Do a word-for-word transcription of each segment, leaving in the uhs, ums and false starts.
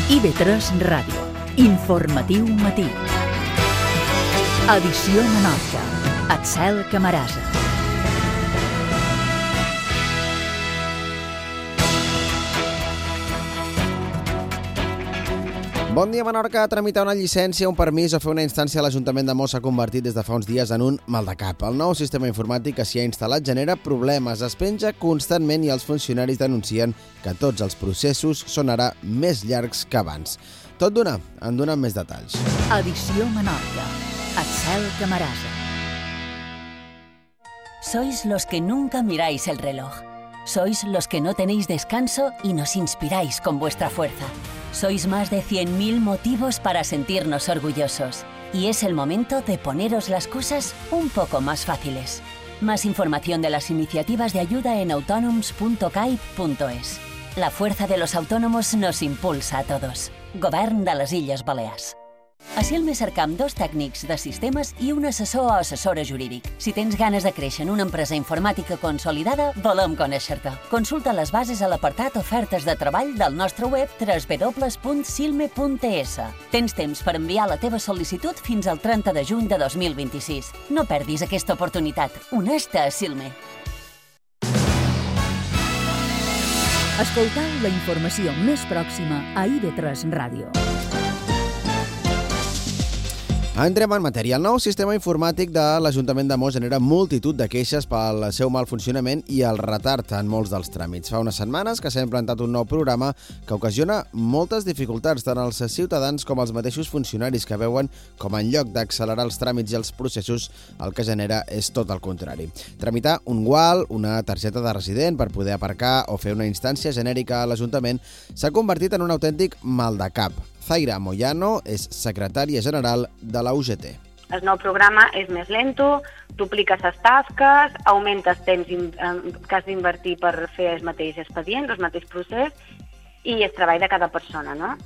I V tres Ràdio. Informatiu matí. Edició Menorca. Axel Camarasa. Bon dia, Menorca. Tramitar una llicència, un permís o fer una instància a l'Ajuntament de Mos s'ha convertit des de fa uns dies en un maldecap. El nou sistema informàtic que s'hi ha instal·lat genera problemes, es penja constantment i els funcionaris denuncien que tots els processos són ara més llargs que abans. Tot d'una, en donen més detalls. Edició Menorca. Axel Camarasa. Sois los que nunca miráis el reloj. Sois los que no tenéis descanso y nos inspiráis con vuestra fuerza. Sois más de cien mil motivos para sentirnos orgullosos. Y es el momento de poneros las cosas un poco más fáciles. Más información de las iniciativas de ayuda en autonoms punto caib punto es. La fuerza de los autónomos nos impulsa a todos. Govern de les Illes Balears. A Silme cercam dos tècnics de sistemes i un assessor o assessora jurídic. Si tens ganes de créixer en una empresa informàtica consolidada, volem conèixer-te. Consulta les bases a l'apartat Ofertes de treball del nostre web w w w punt silme punt es. Tens temps per enviar la teva sol·licitud fins al trenta de juny de dos mil vint-i-sis. No perdis aquesta oportunitat. Honesta a Silme. Escoltau la informació més pròxima a I V tres Ràdio. Entrem en matèria. El nou sistema informàtic de l'Ajuntament de Mos genera multitud de queixes pel seu mal funcionament i el retard en molts dels tràmits. Fa unes setmanes que s'ha implantat un nou programa que ocasiona moltes dificultats tant als ciutadans com als mateixos funcionaris que veuen com en lloc d'accelerar els tràmits i els processos el que genera és tot el contrari. Tramitar un gual, una targeta de resident per poder aparcar o fer una instància genèrica a l'Ajuntament s'ha convertit en un autèntic maldecap. Zaira Moyano és secretària general de la U G T. El nou programa és més lento, dupliques les tasques, augmentes temps que has d'invertir per fer el mateix expedient, el mateix procés, i és treball de cada persona, no?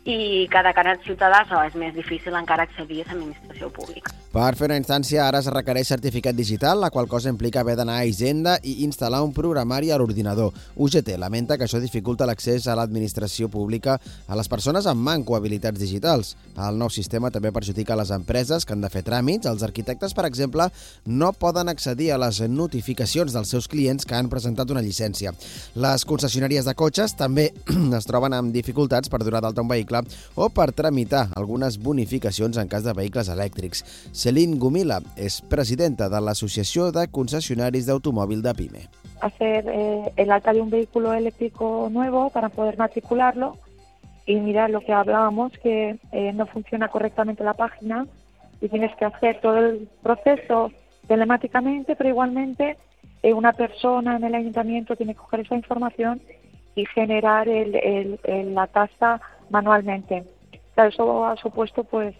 I cada cara ciutadà és més difícil encara accedir a l'administració pública. Per fer una instància ara es requereix certificat digital, la qual cosa implica haver d'anar a Hisenda i instal·lar un programari a l'ordinador. U G T lamenta que això dificulta l'accés a l'administració pública a les persones amb manco habilitats digitals. El nou sistema també perjudica les empreses que han de fer tràmits. Els arquitectes, per exemple, no poden accedir a les notificacions dels seus clients que han presentat una llicència. Les concessionàries de cotxes també es troben amb dificultats per donar d'alta un vehicle o per tramitar algunes bonificacions en cas de vehicles elèctrics. Celine Gumila es presidenta de l'Asociació de Concessionaris d'Automòbil de PIME. Hacer eh, el alta de un vehículo eléctrico nuevo para poder matricularlo y mirar lo que hablábamos, que eh, no funciona correctamente la página y tienes que hacer todo el proceso telemáticamente, pero igualmente eh, una persona en el ayuntamiento tiene que coger esa información y generar el, el, el, la tasa manualmente. Claro, eso ha supuesto, pues,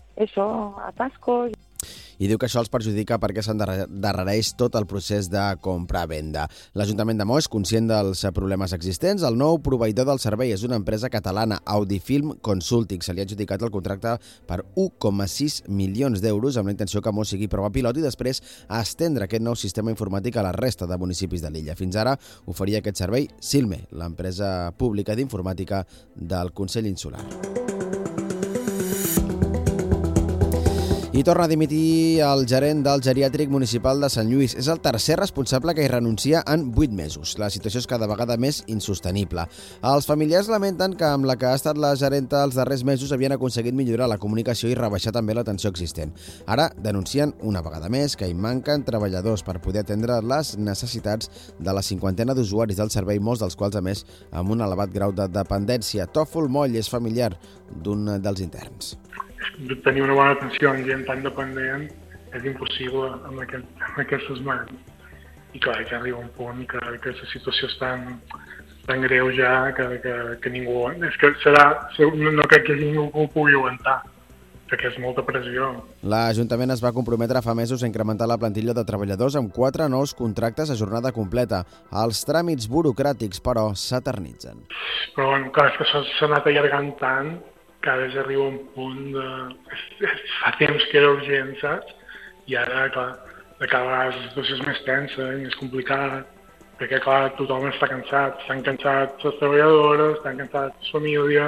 eso, atascos. I diu que això els perjudica perquè s'endarrereix tot el procés de compra-venda. L'Ajuntament de Mos, conscient dels problemes existents, el nou proveïdor del servei és una empresa catalana, Audifilm Consulting. Se li ha adjudicat el contracte per un coma sis milions d'euros amb la intenció que Mos sigui prova pilot i després estendre aquest nou sistema informàtic a la resta de municipis de l'illa. Fins ara oferia aquest servei Silme, l'empresa pública d'informàtica del Consell Insular. I torna a dimitir el gerent del geriàtric municipal de Sant Lluís. És el tercer responsable que hi renuncia en vuit mesos. La situació és cada vegada més insostenible. Els familiars lamenten que amb la que ha estat la gerenta els darrers mesos havien aconseguit millorar la comunicació i rebaixar també la tensió existent. Ara denuncien una vegada més que hi manquen treballadors per poder atendre les necessitats de la cinquantena d'usuaris del servei, molts dels quals, a més, amb un elevat grau de dependència. Tòfol Moll és familiar d'un dels interns. Tenir una bona atenció en gent tan dependent és impossible amb, aquest, amb aquestes mans. I clar, que arriba un punt que, que la situació és tan, tan greu ja que, que, que ningú... És que serà... No crec que ningú ho pugui aguantar, perquè és molta pressió. L'Ajuntament es va comprometre fa mesos a incrementar la plantilla de treballadors amb quatre nous contractes a jornada completa. Els tràmits burocràtics, però, s'eternitzen. Però, bueno, clar, és que s'ha anat allargant tant que ara ja arriba un punt de... Fa temps que era urgent, saps? I ara, clar, de cada vegada la situació és més tensa i més complicada, perquè, clar, tothom està cansat. Estan cansats les treballadores, estan cansats les famílies.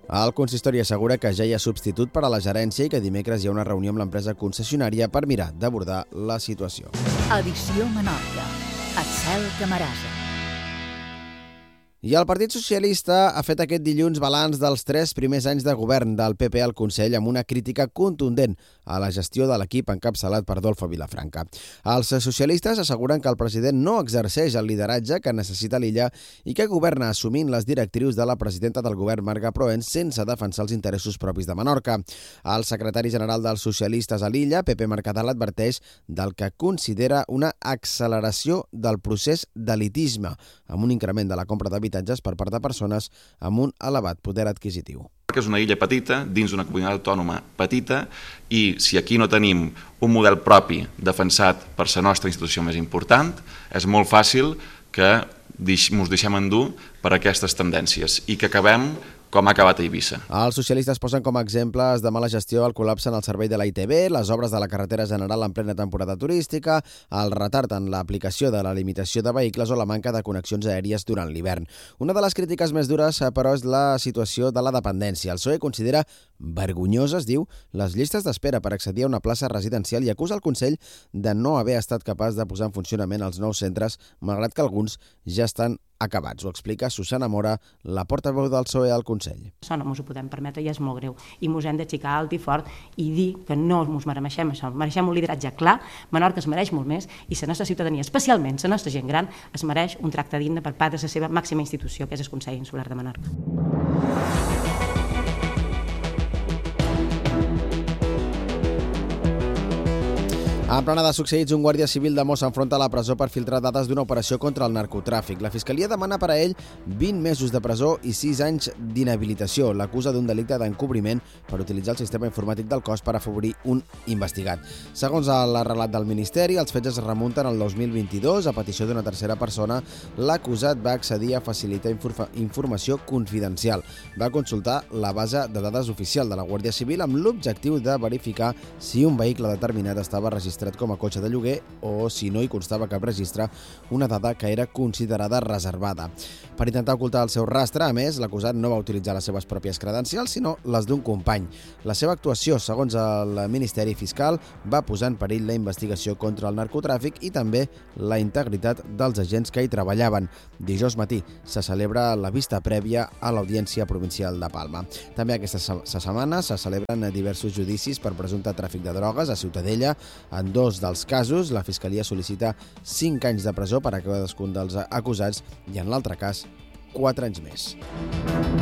El consistori assegura que ja hi ha substitut per a la gerència i que dimecres hi ha una reunió amb l'empresa concessionària per mirar d'abordar la situació. Edició Menorca. Axel Camarasa. I el Partit Socialista ha fet aquest dilluns balanç dels tres primers anys de govern del P P al Consell amb una crítica contundent a la gestió de l'equip encapçalat per Adolfo Vilafranca. Els socialistes asseguren que el president no exerceix el lideratge que necessita l'illa i que governa assumint les directrius de la presidenta del govern, Marga Proens, sense defensar els interessos propis de Menorca. El secretari general dels socialistes a l'illa, Pepe Mercadal, adverteix del que considera una acceleració del procés d'elitisme, amb un increment de la compra d'habitatges per part de persones amb un elevat poder adquisitiu. És una illa petita, dins d'una comunitat autònoma petita, i si aquí no tenim un model propi defensat per la nostra institució més important, és molt fàcil que ens deixem endur per aquestes tendències i que acabem com ha acabat a Eivissa. Els socialistes posen com a exemples de mala gestió el col·lapse en el servei de la I T B, les obres de la carretera general en plena temporada turística, el retard en l'aplicació de la limitació de vehicles o la manca de connexions aèries durant l'hivern. Una de les crítiques més dures, però, és la situació de la dependència. El P S O E considera vergonyoses, diu, les llistes d'espera per accedir a una plaça residencial i acusa el Consell de no haver estat capaç de posar en funcionament els nous centres, malgrat que alguns ja estan acabats. Ho explica Susana Mora, la portaveu del P S O E al Consell. Això no ens ho podem permetre i és molt greu. I ens hem d'aixecar alt i fort i dir que no ens mereixem això. Mereixem un lideratge clar, Menorca es mereix molt més i la nostra ciutadania, especialment la nostra gent gran, es mereix un tracte digne per part de la seva màxima institució, que és el Consell Insular de Menorca. En plana de succeïts, un guàrdia civil de Mos s'enfronta a la presó per filtrar dades d'una operació contra el narcotràfic. La Fiscalia demana per a ell vint mesos de presó i sis anys d'inhabilitació. L'acusa d'un delicte d'encobriment per utilitzar el sistema informàtic del cos per afavorir un investigat. Segons el relat del Ministeri, els fets es remunten al dos mil vint-i-dos. A petició d'una tercera persona, l'acusat va accedir a facilitar informació confidencial. Va consultar la base de dades oficial de la Guàrdia Civil amb l'objectiu de verificar si un vehicle determinat estava registrat com a cotxe de lloguer o, si no hi constava cap registre, una dada que era considerada reservada. Per intentar ocultar el seu rastre, a més, l'acusat no va utilitzar les seves pròpies credencials, sinó les d'un company. La seva actuació, segons el Ministeri Fiscal, va posar en perill la investigació contra el narcotràfic i també la integritat dels agents que hi treballaven. Dijous matí se celebra la vista prèvia a l'Audiència Provincial de Palma. També aquesta setmana se celebren diversos judicis per presumpte tràfic de drogues a Ciutadella. En dos dels casos, la Fiscalia sol·licita cinc anys de presó per a cadascun dels acusats i, en l'altre cas, quatre anys més.